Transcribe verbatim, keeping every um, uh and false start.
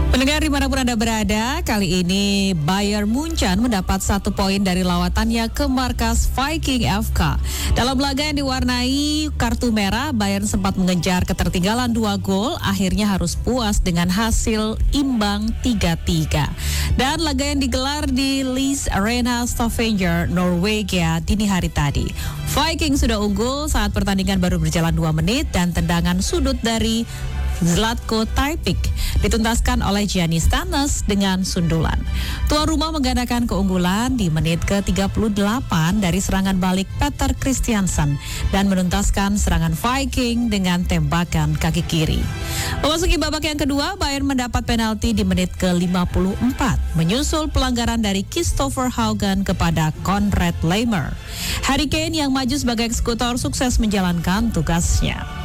Pendengar dimanapun Anda berada, kali ini Bayern Munchen mendapat satu poin dari lawatannya ke markas Viking F K. Dalam laga yang diwarnai kartu merah, Bayern sempat mengejar ketertinggalan dua gol, akhirnya harus puas dengan hasil imbang tiga tiga. Dan laga yang digelar di Leeds Arena Stavanger, Norwegia dini hari tadi. Viking sudah unggul saat pertandingan baru berjalan dua menit dan tendangan sudut dari Zlatko Tajpic dituntaskan oleh Giannis Stanes dengan sundulan. Tuan rumah menggandakan keunggulan di menit ke tiga puluh delapan dari serangan balik Peter Christiansen dan menuntaskan serangan Viking dengan tembakan kaki kiri. Memasuki babak yang kedua, Bayern mendapat penalti di menit ke lima puluh empat menyusul pelanggaran dari Christopher Haugen kepada Konrad Laimer. Harry Kane yang maju sebagai eksekutor sukses menjalankan tugasnya.